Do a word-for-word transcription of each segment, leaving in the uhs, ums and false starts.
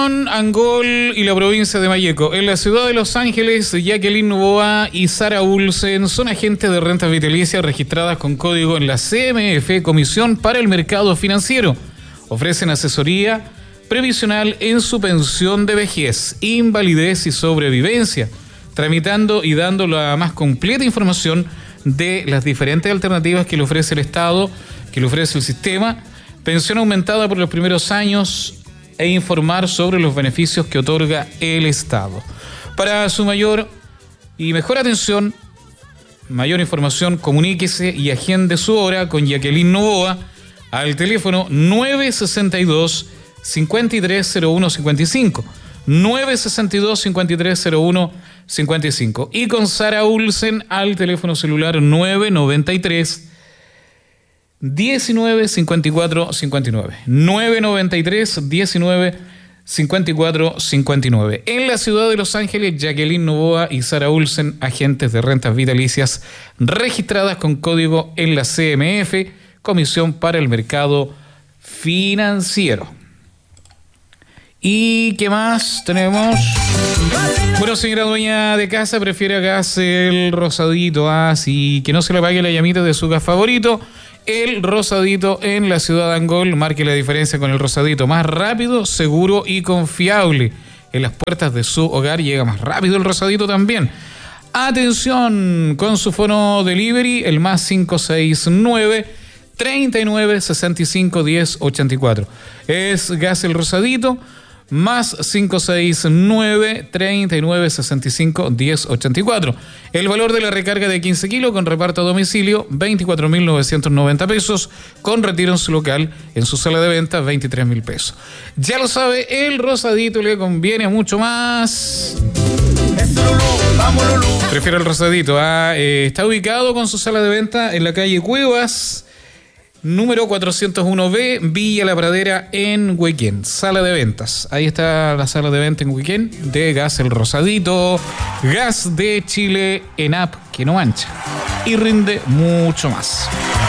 Angol y la provincia de Malleco. En la ciudad de Los Ángeles, Jacqueline Novoa y Sara Ulsen son agentes de rentas vitalicias registradas con código en la C M F, Comisión para el Mercado Financiero. Ofrecen asesoría previsional en su pensión de vejez, invalidez y sobrevivencia, tramitando y dando la más completa información de las diferentes alternativas que le ofrece el Estado, que le ofrece el sistema, pensión aumentada por los primeros años e informar sobre los beneficios que otorga el Estado. Para su mayor y mejor atención, mayor información, comuníquese y agende su hora con Jacqueline Novoa al teléfono nueve sesenta y dos, cincuenta y tres cero uno cincuenta y cinco, nueve sesenta y dos, cincuenta y tres cero uno cincuenta y cinco, y con Sara Ulsen al teléfono celular nueve noventa y tres, diecinueve cincuenta y cuatro cincuenta y nueve, nueve noventa y tres, diecinueve cincuenta y cuatro cincuenta y nueve. En la ciudad de Los Ángeles, Jacqueline Novoa y Sara Ulsen, agentes de rentas vitalicias registradas con código en la C M F, Comisión para el Mercado Financiero. ¿Y qué más tenemos? Bueno, señora dueña de casa, prefiere gas el rosadito, así que no se le apague la llamita de su gas favorito. El rosadito en la ciudad de Angol, marque la diferencia con el rosadito más rápido, seguro y confiable. En las puertas de su hogar llega más rápido el rosadito también. Atención con su fono delivery, el más cinco seis nueve, treinta y nueve, sesenta y cinco, diez, ochenta y cuatro. Es gas el rosadito, más cinco seis nueve, treinta y nueve, sesenta y cinco, diez, ochenta y cuatro. El valor de la recarga de quince kilos con reparto a domicilio, veinticuatro mil novecientos noventa pesos, con retiro en su local, en su sala de venta, veintitrés mil pesos. Ya lo sabe, el rosadito le conviene mucho más. Prefiero el rosadito. Ah, eh, está ubicado con su sala de venta en la calle Cuevas, número cuatrocientos uno B, Villa La Pradera, en Huequén. Sala de ventas. Ahí está la sala de venta en Huequén de Gas El Rosadito. Gas de Chile en app que no mancha y rinde mucho más.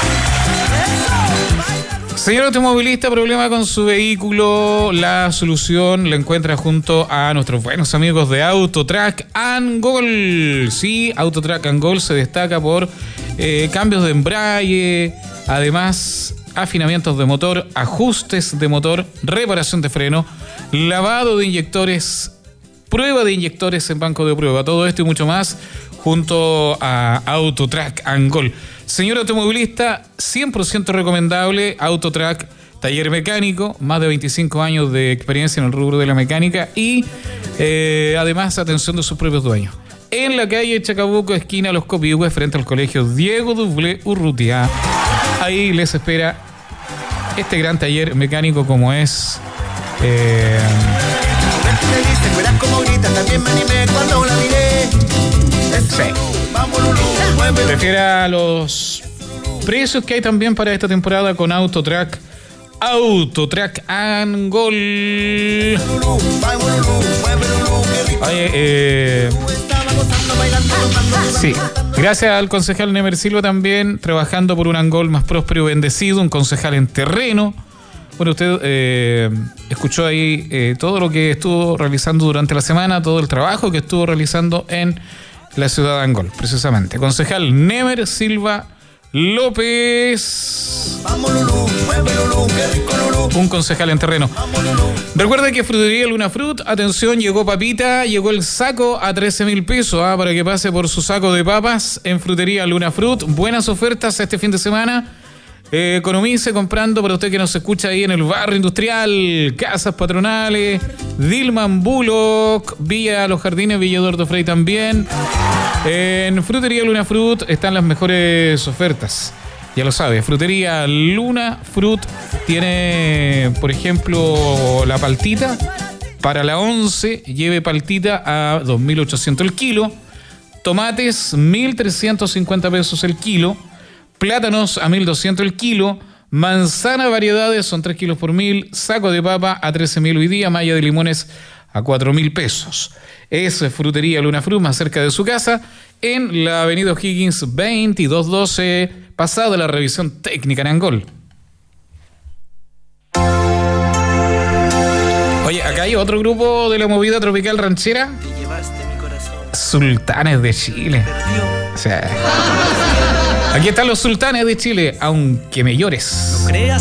Señor automovilista, problema con su vehículo, la solución la encuentra junto a nuestros buenos amigos de Autotrack Angol. Sí, Autotrack Angol se destaca por eh, cambios de embrague, además afinamientos de motor, ajustes de motor, reparación de freno, lavado de inyectores, prueba de inyectores en banco de prueba. Todo esto y mucho más junto a Autotrack Angol. Señor automovilista, cien por ciento recomendable. Autotrack, taller mecánico, más de veinticinco años de experiencia en el rubro de la mecánica y eh, además atención de sus propios dueños. En la calle Chacabuco, esquina Los Copihue, frente al colegio Diego Dublé Urrutia. Ahí les espera este gran taller mecánico como es... Eh, sí. Refiere a los precios que hay también para esta temporada con Autotrack. Autotrack Angol. Oye, eh, sí, gracias al concejal Nemer Silva también, trabajando por un Angol más próspero y bendecido, un concejal en terreno. Bueno, usted eh, escuchó ahí eh, todo lo que estuvo realizando durante la semana, todo el trabajo que estuvo realizando en la ciudad de Angol, precisamente. Concejal Nemer Silva López. Un concejal en terreno. Recuerda que Frutería Luna Fruit, atención, llegó papita, llegó el saco a trece mil pesos, ¿ah? Para que pase por su saco de papas en Frutería Luna Fruit. Buenas ofertas este fin de semana. Eh, economice comprando para usted que nos escucha ahí en el barrio industrial, Casas Patronales, Dilman Bullock, Villa Los Jardines, Villa Eduardo Frei también. En Frutería Luna Fruit están las mejores ofertas. Ya lo sabe, Frutería Luna Fruit tiene, por ejemplo, la paltita para la once, lleve paltita a dos mil ochocientos el kilo, tomates mil trescientos cincuenta pesos el kilo, plátanos a mil doscientos el kilo, manzana variedades son tres kilos por mil, saco de papa a trece mil hoy día, malla de limones a cuatro mil pesos. Es Frutería Luna Fruit, más cerca de su casa, en la avenida O'Higgins veintidós doce, pasado la revisión técnica en Angol. Oye, Acá hay otro grupo de la movida tropical ranchera. Te llevaste mi corazón. Sultanes de Chile. O sea, aquí están los sultanes de Chile, aunque me llores. No creas